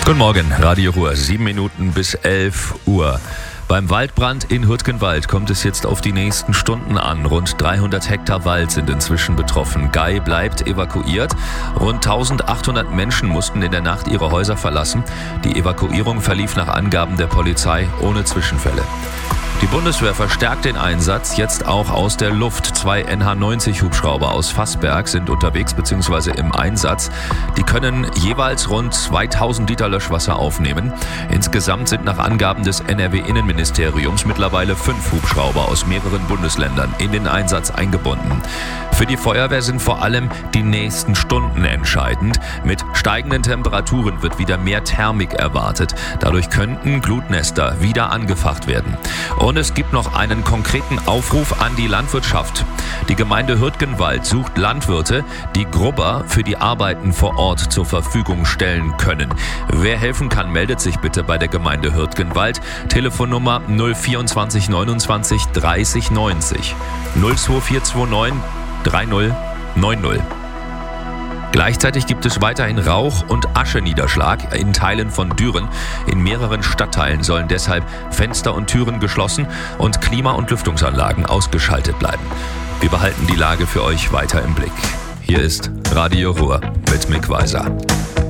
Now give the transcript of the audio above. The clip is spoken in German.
Guten Morgen, Radio Ruhr, 7 Minuten bis 11 Uhr. Beim Waldbrand in Hürtgenwald kommt es jetzt auf die nächsten Stunden an. Rund 300 Hektar Wald sind inzwischen betroffen. Gei bleibt evakuiert. Rund 1800 Menschen mussten in der Nacht ihre Häuser verlassen. Die Evakuierung verlief nach Angaben der Polizei ohne Zwischenfälle. Die Bundeswehr verstärkt den Einsatz, jetzt auch aus der Luft. 2 NH-90-Hubschrauber aus Vassberg sind unterwegs bzw. im Einsatz. Die können jeweils rund 2000 Liter Löschwasser aufnehmen. Insgesamt sind nach Angaben des NRW-Innenministeriums mittlerweile 5 Hubschrauber aus mehreren Bundesländern in den Einsatz eingebunden. Für die Feuerwehr sind vor allem die nächsten Stunden entscheidend. Mit steigenden Temperaturen wird wieder mehr Thermik erwartet. Dadurch könnten Glutnester wieder angefacht werden. Und es gibt noch einen konkreten Aufruf an die Landwirtschaft. Die Gemeinde Hürtgenwald sucht Landwirte, die Grubber für die Arbeiten vor Ort zur Verfügung stellen können. Wer helfen kann, meldet sich bitte bei der Gemeinde Hürtgenwald. Telefonnummer 024 29 30 90 02429 30 90. Gleichzeitig gibt es weiterhin Rauch- und Ascheniederschlag in Teilen von Düren. In mehreren Stadtteilen sollen deshalb Fenster und Türen geschlossen und Klima- und Lüftungsanlagen ausgeschaltet bleiben. Wir behalten die Lage für euch weiter im Blick. Hier ist Radio Ruhr mit Mick Weiser.